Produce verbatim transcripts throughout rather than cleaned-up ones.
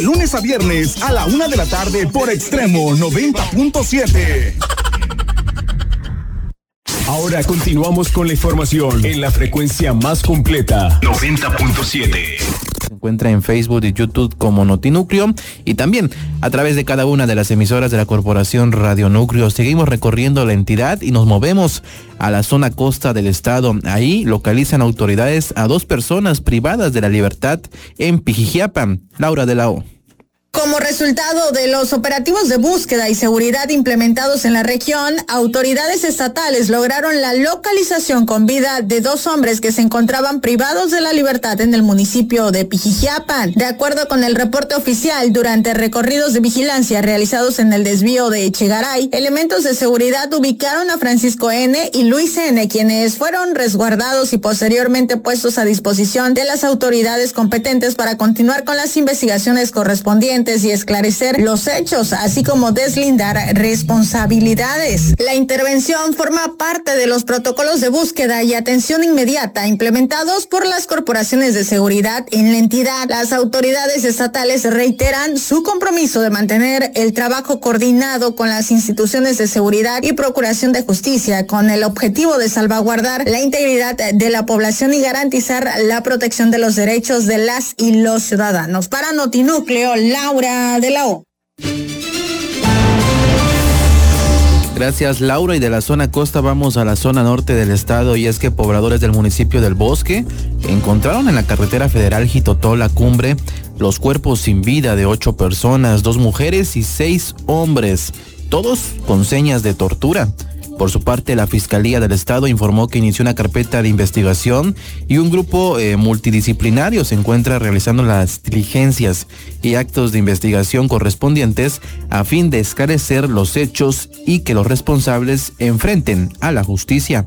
Lunes a viernes a la una de la tarde por Extremo noventa punto siete. Ahora continuamos con la información en la frecuencia más completa. noventa punto siete. Se encuentra en Facebook y YouTube como Notinúcleo y también a través de cada una de las emisoras de la Corporación Radio Núcleo. Seguimos recorriendo la entidad y nos movemos a la zona costa del estado. Ahí localizan autoridades a dos personas privadas de la libertad en Pijijiapan. Laura de la O. Como resultado de los operativos de búsqueda y seguridad implementados en la región, autoridades estatales lograron la localización con vida de dos hombres que se encontraban privados de la libertad en el municipio de Pijijiapan. De acuerdo con el reporte oficial, durante recorridos de vigilancia realizados en el desvío de Echegaray, elementos de seguridad ubicaron a Francisco N. y Luis N., quienes fueron resguardados y posteriormente puestos a disposición de las autoridades competentes para continuar con las investigaciones correspondientes y esclarecer los hechos, así como deslindar responsabilidades. La intervención forma parte de los protocolos de búsqueda y atención inmediata implementados por las corporaciones de seguridad en la entidad. Las autoridades estatales reiteran su compromiso de mantener el trabajo coordinado con las instituciones de seguridad y procuración de justicia con el objetivo de salvaguardar la integridad de la población y garantizar la protección de los derechos de las y los ciudadanos. Para Notinúcleo, Laura de la O. Gracias, Laura. Y de la zona costa vamos a la zona norte del estado, y es que pobladores del municipio del Bosque encontraron en la carretera federal Jitotó-La Cumbre los cuerpos sin vida de ocho personas, dos mujeres y seis hombres, todos con señas de tortura. Por su parte, la Fiscalía del Estado informó que inició una carpeta de investigación y un grupo eh, multidisciplinario se encuentra realizando las diligencias y actos de investigación correspondientes a fin de esclarecer los hechos y que los responsables enfrenten a la justicia.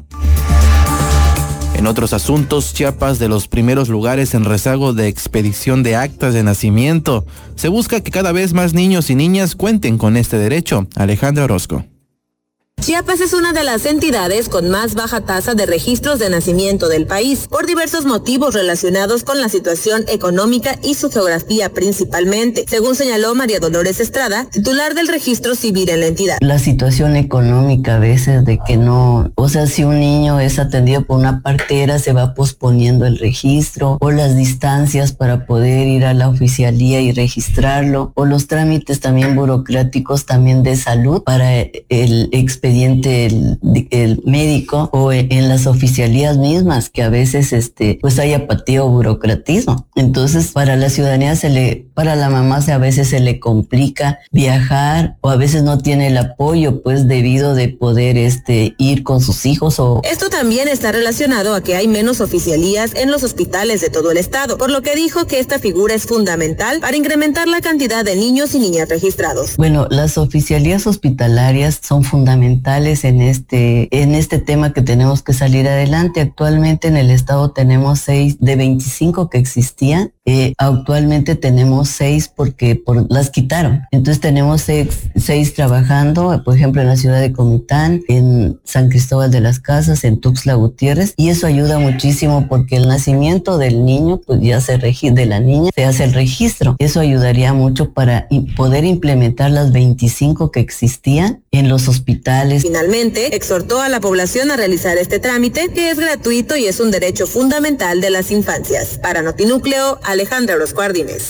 En otros asuntos, Chiapas de los primeros lugares en rezago de expedición de actas de nacimiento. Se busca que cada vez más niños y niñas cuenten con este derecho. Alejandra Orozco. Chiapas es una de las entidades con más baja tasa de registros de nacimiento del país, por diversos motivos relacionados con la situación económica y su geografía principalmente, según señaló María Dolores Estrada, titular del registro civil en la entidad. La situación económica a veces de que no, o sea, si un niño es atendido por una partera, se va posponiendo el registro, o las distancias para poder ir a la oficialía y registrarlo, o los trámites también burocráticos también de salud para el expediente El, el médico o en las oficialías mismas, que a veces este pues hay apatía o burocratismo. Entonces para la ciudadanía se le, para la mamá se, a veces se le complica viajar, o a veces no tiene el apoyo pues debido de poder este ir con sus hijos. O esto también está relacionado a que hay menos oficialías en los hospitales de todo el estado, por lo que dijo que esta figura es fundamental para incrementar la cantidad de niños y niñas registrados. Bueno, las oficialías hospitalarias son fundamentales en este en este tema que tenemos que salir adelante. Actualmente en el estado tenemos seis de veinticinco que existían. Eh, actualmente tenemos seis porque por, las quitaron. Entonces tenemos seis, seis trabajando, por ejemplo en la ciudad de Comitán, en San Cristóbal de las Casas, en Tuxtla Gutiérrez, y eso ayuda muchísimo porque el nacimiento del niño, pues ya se registra, de la niña, se hace el registro. Eso ayudaría mucho para poder implementar las veinticinco que existían en los hospitales. Finalmente, exhortó a la población a realizar este trámite, que es gratuito y es un derecho fundamental de las infancias. Para Notinúcleo, Alejandra Orozco Ardínez.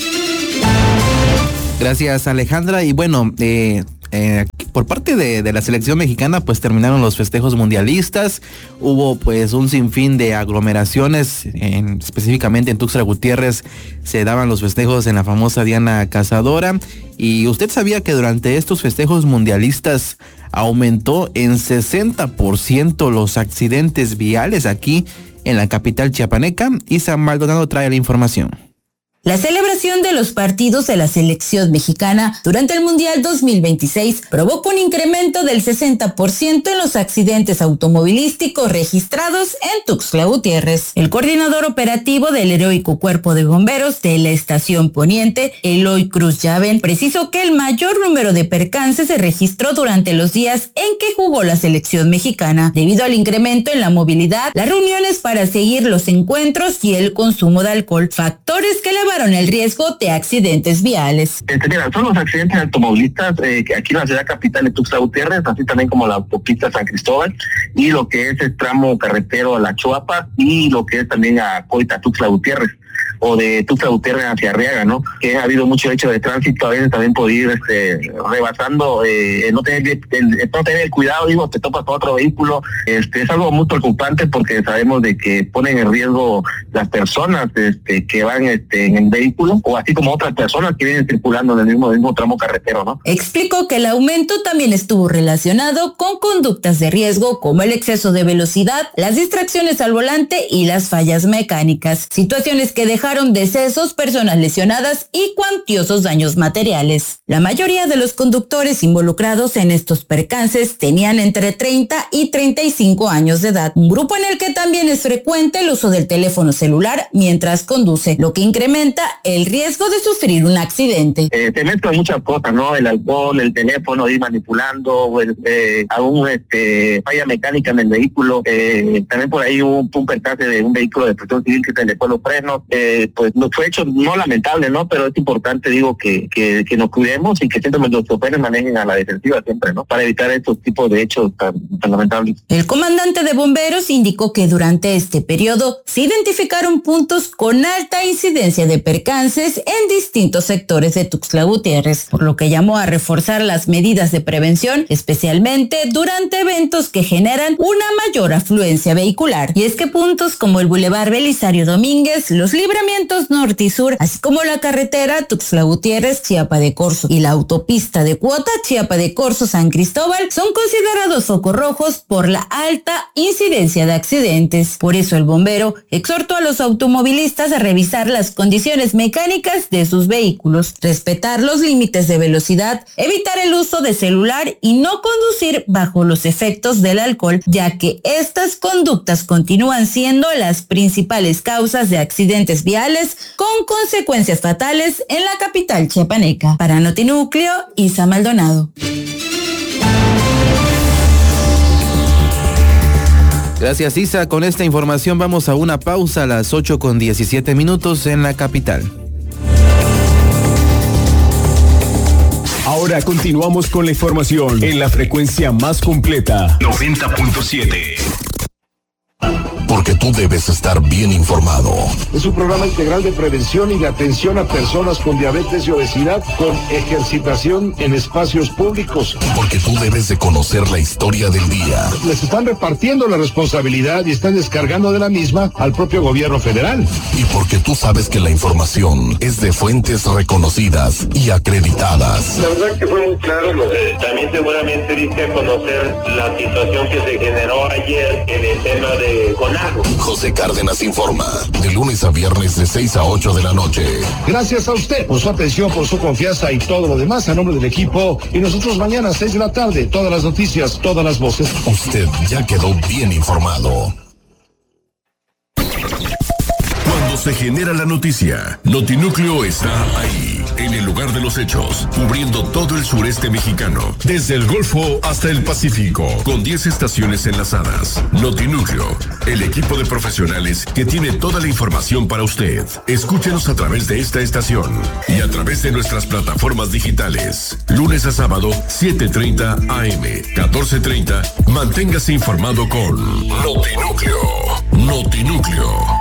Gracias, Alejandra. Y bueno, eh, eh, por parte de, de la selección mexicana, pues terminaron los festejos mundialistas. Hubo pues un sinfín de aglomeraciones, en, específicamente en Tuxtla Gutiérrez se daban los festejos en la famosa Diana Cazadora. Y usted sabía que durante estos festejos mundialistas aumentó en sesenta por ciento los accidentes viales aquí en la capital chiapaneca. Isa Maldonado trae la información. La celebración de los partidos de la selección mexicana durante el Mundial dos mil veintiséis provocó un incremento del sesenta por ciento en los accidentes automovilísticos registrados en Tuxtla Gutiérrez. El coordinador operativo del heroico Cuerpo de Bomberos de la Estación Poniente, Eloy Cruz Llaven, precisó que el mayor número de percances se registró durante los días en que jugó la selección mexicana, debido al incremento en la movilidad, las reuniones para seguir los encuentros y el consumo de alcohol, factores que la observaron el riesgo de accidentes viales. Este, mira, son los accidentes automovilistas eh, que aquí en la ciudad capital de Tuxtla Gutiérrez, así también como la autopista San Cristóbal, y lo que es el tramo carretero a La Chuapa, y lo que es también a Coita, Tuxtla Gutiérrez, o de Tuxtla Gutiérrez hacia Arriaga, ¿no? Que ha habido mucho hecho de tránsito, a veces también por ir este, rebasando, eh, no, tener, el, no tener el cuidado, digo, te topas con otro vehículo. Este, es algo muy preocupante porque sabemos de que ponen en riesgo las personas este, que van este, en el vehículo, o así como otras personas que vienen circulando en el mismo, mismo tramo carretero, ¿no? Explicó que el aumento también estuvo relacionado con conductas de riesgo como el exceso de velocidad, las distracciones al volante y las fallas mecánicas, situaciones que dejaron decesos, personas lesionadas y cuantiosos daños materiales. La mayoría de los conductores involucrados en estos percances tenían entre treinta y treinta y cinco años de edad, un grupo en el que también es frecuente el uso del teléfono celular mientras conduce, lo que incrementa el riesgo de sufrir un accidente. Eh, te mezclan muchas cosas, ¿no? El alcohol, el teléfono, ir manipulando, el, eh, algún este, falla mecánica en el vehículo, eh, también por ahí hubo un, un percance de un vehículo de protección civil que se le fue los frenos, eh, pues no fue hecho, no lamentable, ¿no? Pero es importante, digo, que, que, que nos cuidemos y que siempre los choferes manejen a la defensiva siempre, ¿no? Para evitar estos tipos de hechos tan, tan lamentables. El comandante de bomberos indicó que durante este periodo se identificaron puntos con alta incidencia de percances en distintos sectores de Tuxtla Gutiérrez, por lo que llamó a reforzar las medidas de prevención, especialmente durante eventos que generan una mayor afluencia vehicular. Y es que puntos como el Boulevard Belisario Domínguez, los libramientos norte y sur, así como la carretera Tuxtla Gutiérrez, Chiapa de Corzo y la autopista de Cuota, Chiapa de Corzo, San Cristóbal, son considerados focos rojos por la alta incidencia de accidentes. Por eso el bombero exhortó a los automovilistas a revisar las condiciones mecánicas de sus vehículos, respetar los límites de velocidad, evitar el uso de celular y no conducir bajo los efectos del alcohol, ya que estas conductas continúan siendo las principales causas de accidentes viales con consecuencias fatales en la capital chiapaneca. Para Notinúcleo, Isa Maldonado. Gracias, Isa. Con esta información vamos a una pausa a las ocho con diecisiete minutos en la capital. Ahora continuamos con la información en la frecuencia más completa. noventa punto siete. Porque tú debes estar bien informado. Es un programa integral de prevención y de atención a personas con diabetes y obesidad con ejercitación en espacios públicos. Porque tú debes de conocer la historia del día. Les están repartiendo la responsabilidad y están descargando de la misma al propio gobierno federal. Y porque tú sabes que la información es de fuentes reconocidas y acreditadas. La verdad que fue muy claro. Eh, también seguramente diste a conocer la situación que se generó ayer en el tema de CONAGO. José Cárdenas informa, de lunes a viernes de seis a ocho de la noche. Gracias a usted por su atención, por su confianza y todo lo demás a nombre del equipo. Y nosotros mañana a seis de la tarde, todas las noticias, todas las voces. Usted ya quedó bien informado. Cuando se genera la noticia, Notinúcleo está ahí, en el lugar de los hechos, cubriendo todo el sureste mexicano, desde el Golfo hasta el Pacífico, con diez estaciones enlazadas. Notinúcleo, el equipo de profesionales que tiene toda la información para usted. Escúchenos a través de esta estación y a través de nuestras plataformas digitales. Lunes a sábado, siete treinta a eme, catorce treinta. Manténgase informado con Notinúcleo. Notinúcleo.